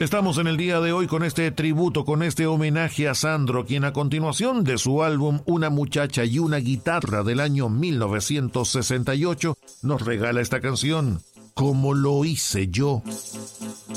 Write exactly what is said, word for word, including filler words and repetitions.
Estamos en el día de hoy con este tributo, con este homenaje a Sandro, quien a continuación de su álbum Una muchacha y una guitarra del año mil novecientos sesenta y ocho nos regala esta canción, Como lo hice yo.